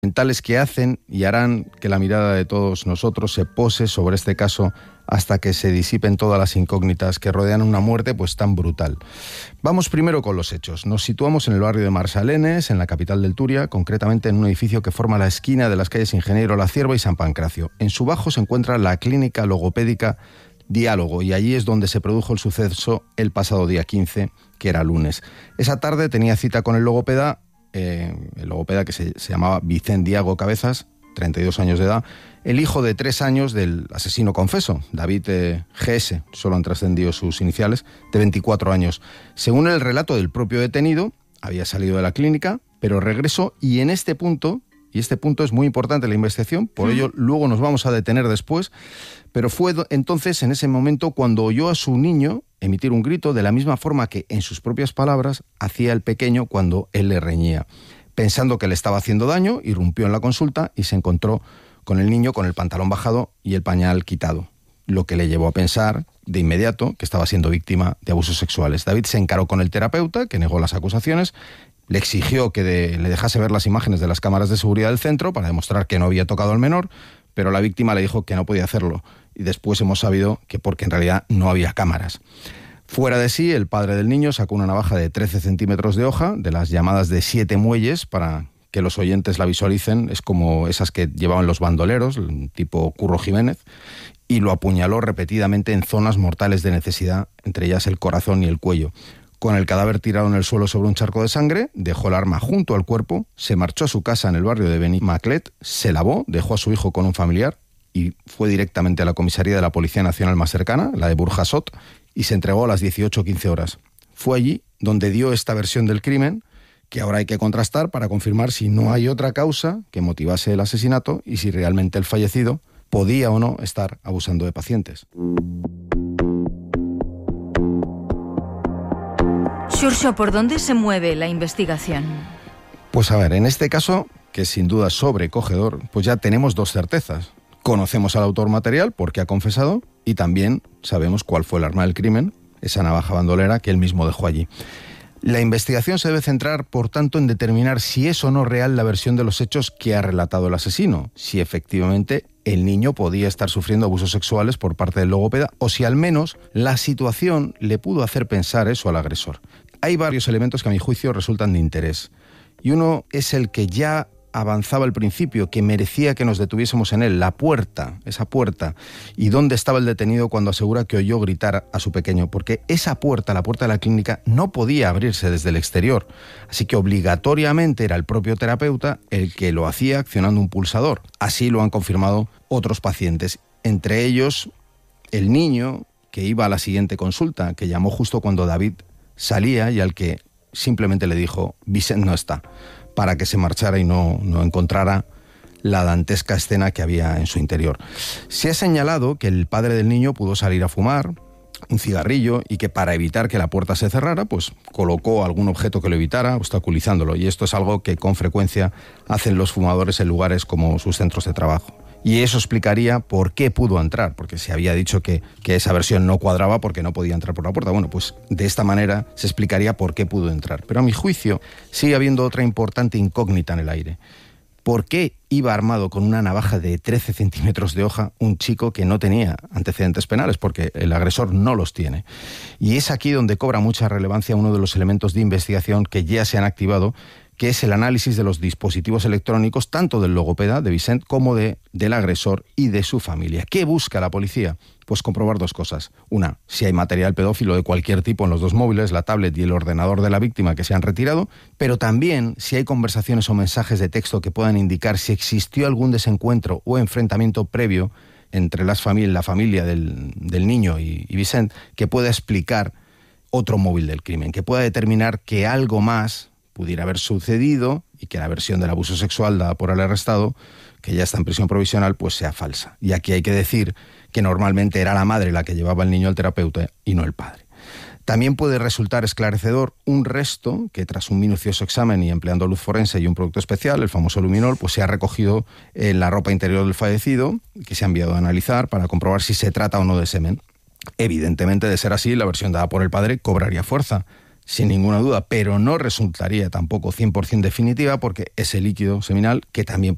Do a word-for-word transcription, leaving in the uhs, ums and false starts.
mentales que hacen y harán que la mirada de todos nosotros se pose sobre este caso hasta que se disipen todas las incógnitas que rodean una muerte pues tan brutal. Vamos primero con los hechos. Nos situamos en el barrio de Marsalenes, en la capital del Turia, concretamente en un edificio que forma la esquina de las calles Ingeniero La Cierva y San Pancracio. En su bajo se encuentra la clínica logopédica Diálogo, y allí es donde se produjo el suceso el pasado día quince, que era lunes. Esa tarde tenía cita con el logopeda, eh, el logopeda que se, se llamaba Vicent Diago Cabezas, treinta y dos años de edad, el hijo de tres años del asesino confeso, David eh, G S, solo han trascendido sus iniciales, de veinticuatro años. Según el relato del propio detenido, había salido de la clínica, pero regresó, y en este punto, y este punto es muy importante en la investigación, por ello luego nos vamos a detener después, pero fue entonces, en ese momento, cuando oyó a su niño emitir un grito de la misma forma que, en sus propias palabras, hacía el pequeño cuando él le reñía. Pensando que le estaba haciendo daño, irrumpió en la consulta y se encontró con el niño con el pantalón bajado y el pañal quitado, lo que le llevó a pensar de inmediato que estaba siendo víctima de abusos sexuales. David se encaró con el terapeuta, que negó las acusaciones, le exigió que de, le dejase ver las imágenes de las cámaras de seguridad del centro para demostrar que no había tocado al menor, pero la víctima le dijo que no podía hacerlo, y después hemos sabido que porque en realidad no había cámaras. Fuera de sí, el padre del niño sacó una navaja de trece centímetros de hoja, de las llamadas de siete muelles, para que los oyentes la visualicen, es como esas que llevaban los bandoleros, tipo Curro Jiménez, y lo apuñaló repetidamente en zonas mortales de necesidad, entre ellas el corazón y el cuello. Con el cadáver tirado en el suelo sobre un charco de sangre, dejó el arma junto al cuerpo, se marchó a su casa en el barrio de Benimaclet, se lavó, dejó a su hijo con un familiar y fue directamente a la comisaría de la Policía Nacional más cercana, la de Burjasot, y se entregó a las dieciocho quince horas. Fue allí donde dio esta versión del crimen, que ahora hay que contrastar para confirmar si no hay otra causa que motivase el asesinato y si realmente el fallecido podía o no estar abusando de pacientes. Xurxo, ¿por dónde se mueve la investigación? Pues a ver, en este caso, que es sin duda sobrecogedor, pues ya tenemos dos certezas. Conocemos al autor material porque ha confesado y también sabemos cuál fue el arma del crimen, esa navaja bandolera que él mismo dejó allí. La investigación se debe centrar, por tanto, en determinar si es o no real la versión de los hechos que ha relatado el asesino, si efectivamente el niño podía estar sufriendo abusos sexuales por parte del logopeda o si al menos la situación le pudo hacer pensar eso al agresor. Hay varios elementos que a mi juicio resultan de interés y uno es el que ya avanzaba al principio, que merecía que nos detuviésemos en él, la puerta, esa puerta, y dónde estaba el detenido cuando asegura que oyó gritar a su pequeño, porque esa puerta, la puerta de la clínica, no podía abrirse desde el exterior, así que obligatoriamente era el propio terapeuta el que lo hacía accionando un pulsador. Así lo han confirmado otros pacientes, entre ellos el niño que iba a la siguiente consulta, que llamó justo cuando David salía y al que simplemente le dijo, Vicent no está, para que se marchara y no, no encontrara la dantesca escena que había en su interior. Se ha señalado que el padre del niño pudo salir a fumar un cigarrillo y que para evitar que la puerta se cerrara, pues colocó algún objeto que lo evitara, obstaculizándolo. Y esto es algo que con frecuencia hacen los fumadores en lugares como sus centros de trabajo. Y eso explicaría por qué pudo entrar, porque se había dicho que, que esa versión no cuadraba porque no podía entrar por la puerta. Bueno, pues de esta manera se explicaría por qué pudo entrar. Pero a mi juicio sigue habiendo otra importante incógnita en el aire. ¿Por qué iba armado con una navaja de trece centímetros de hoja un chico que no tenía antecedentes penales? Porque el agresor no los tiene. Y es aquí donde cobra mucha relevancia uno de los elementos de investigación que ya se han activado, que es el análisis de los dispositivos electrónicos, tanto del logopeda, de Vicent, como de, del agresor y de su familia. ¿Qué busca la policía? Pues comprobar dos cosas. Una, si hay material pedófilo de cualquier tipo en los dos móviles, la tablet y el ordenador de la víctima que se han retirado, pero también si hay conversaciones o mensajes de texto que puedan indicar si existió algún desencuentro o enfrentamiento previo entre las famili- la familia del, del niño y, y Vicent, que pueda explicar otro móvil del crimen, que pueda determinar que algo más pudiera haber sucedido y que la versión del abuso sexual dada por el arrestado, que ya está en prisión provisional, pues sea falsa. Y aquí hay que decir que normalmente era la madre la que llevaba al niño al terapeuta y no el padre. También puede resultar esclarecedor un resto que, tras un minucioso examen y empleando luz forense y un producto especial, el famoso luminol, pues se ha recogido en la ropa interior del fallecido, que se ha enviado a analizar para comprobar si se trata o no de semen. Evidentemente, de ser así, la versión dada por el padre cobraría fuerza, sin ninguna duda, pero no resultaría tampoco cien por ciento definitiva porque ese líquido seminal, que también